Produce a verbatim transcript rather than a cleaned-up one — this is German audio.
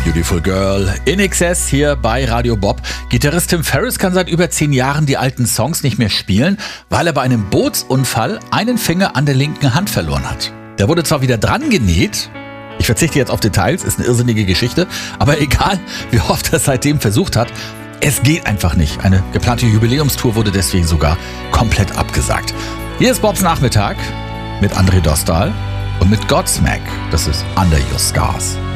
Beautiful Girl in Excess hier bei Radio Bob. Gitarrist Tim Ferriss kann seit über zehn Jahren die alten Songs nicht mehr spielen, weil er bei einem Bootsunfall einen Finger an der linken Hand verloren hat. Der wurde zwar wieder dran genäht, ich verzichte jetzt auf Details, ist eine irrsinnige Geschichte, aber egal, wie oft er es seitdem versucht hat, es geht einfach nicht. Eine geplante Jubiläumstour wurde deswegen sogar komplett abgesagt. Hier ist Bobs Nachmittag mit André Dostal und mit Godsmack. Das ist Under Your Scars.